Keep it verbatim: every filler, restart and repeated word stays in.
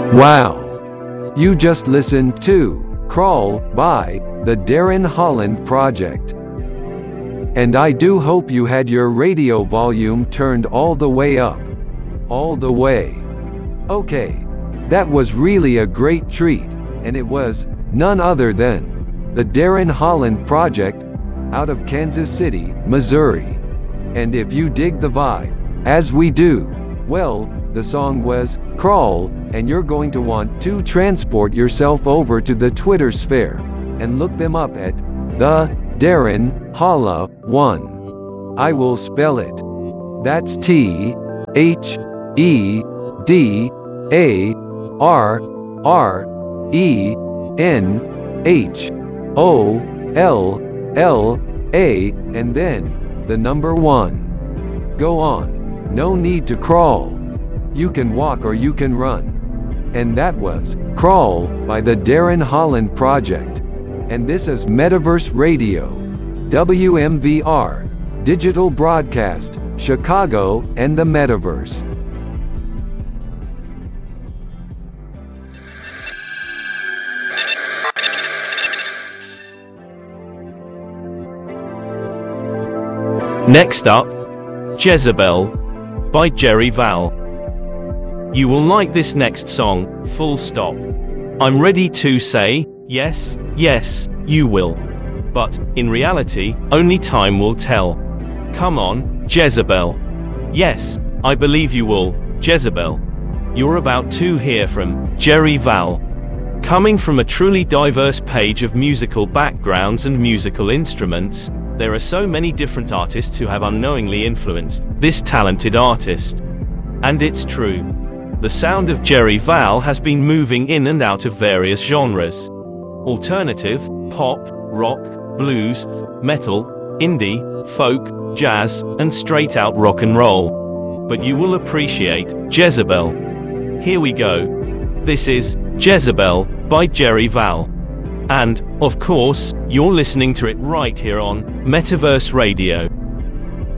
Wow! You just listened to Crawl by the Darren Holland Project. And I do hope you had your radio volume turned all the way up. All the way. Okay. That was really a great treat, and it was none other than the Darren Holland Project out of Kansas City, Missouri. And if you dig the vibe, as we do, well, the song was Crawl, and you're going to want to transport yourself over to the Twitter sphere and look them up at the Darren Holla one. I will spell it. That's T H E D A R R E N H O L L A, and then the number one. Go on. No need to crawl. You can walk or you can run. And that was Crawl by the Darren Holland Project. And this is Metaverse Radio. W M V R. Digital Broadcast, Chicago, and the Metaverse. Next up, Jezebel by Jerry Val. You will like this next song, full stop. I'm ready to say, yes, yes, you will. But, in reality, only time will tell. Come on, Jezebel. Yes, I believe you will, Jezebel. You're about to hear from Jerry Val. Coming from a truly diverse page of musical backgrounds and musical instruments, there are so many different artists who have unknowingly influenced this talented artist. And it's true. The sound of Jerry Val has been moving in and out of various genres. Alternative, pop, rock, blues, metal, indie, folk, jazz, and straight-out rock and roll. But you will appreciate Jezebel. Here we go. This is Jezebel by Jerry Val. And, of course, you're listening to it right here on Metaverse Radio.